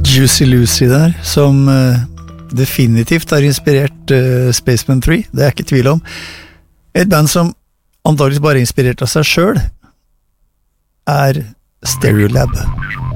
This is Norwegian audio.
Juicy Lucy der, som definitivt har inspirert Spaceman 3, det er ikke tvil om. Et band som antageligvis bare er inspirert av seg selv, er Stereolab.